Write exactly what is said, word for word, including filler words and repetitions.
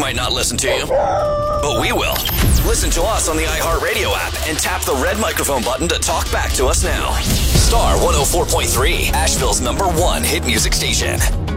might not listen to you, but we will. Listen to us on the iHeartRadio app and tap the red microphone button to talk back to us now. Star one oh four point three, Asheville's number one hit music station.